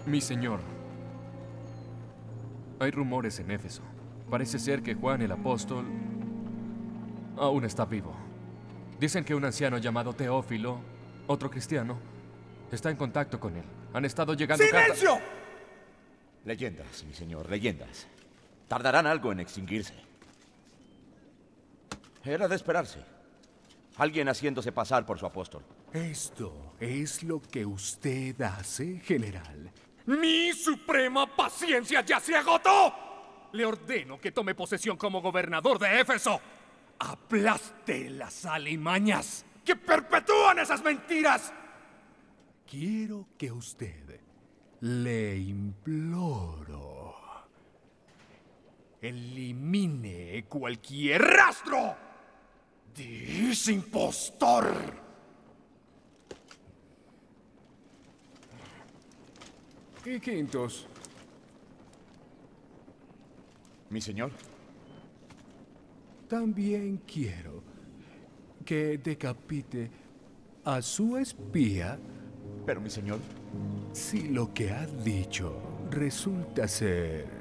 Mi señor, hay rumores en Éfeso. Parece ser que Juan el apóstol aún está vivo. Dicen que un anciano llamado Teófilo, otro cristiano, está en contacto con él. Han estado llegando ¡Silencio! Leyendas, mi señor, leyendas. Tardarán algo en extinguirse. Era de esperarse. Alguien haciéndose pasar por su apóstol. ¿Esto es lo que usted hace, general? ¡Mi suprema paciencia ya se agotó! Le ordeno que tome posesión como gobernador de Éfeso. Aplaste las alimañas que perpetúan esas mentiras. Quiero que usted, le imploro, elimine cualquier rastro de ese impostor. Y Quintos, Mi señor. también quiero que decapite a su espía Pero mi señor. si lo que ha dicho resulta ser